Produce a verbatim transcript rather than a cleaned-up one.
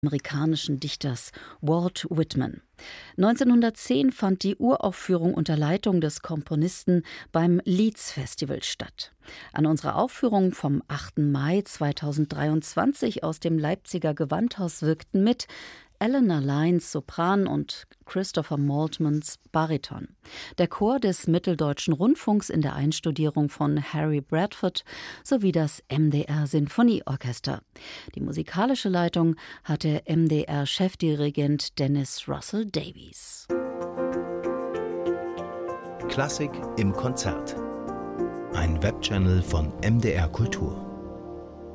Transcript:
amerikanischen Dichters Walt Whitman. neunzehnhundertzehn fand die Uraufführung unter Leitung des Komponisten beim Leeds Festival statt. An unserer Aufführung vom achten Mai zweitausenddreiundzwanzig aus dem Leipziger Gewandhaus wirkten mit Eleanor Lyons Sopran und Christopher Maltmans Bariton. Der Chor des Mitteldeutschen Rundfunks in der Einstudierung von Harry Bradford sowie das M D R Sinfonieorchester. Die musikalische Leitung hatte M D R-Chefdirigent Dennis Russell Davies. Klassik im Konzert. Ein Webchannel von M D R Kultur.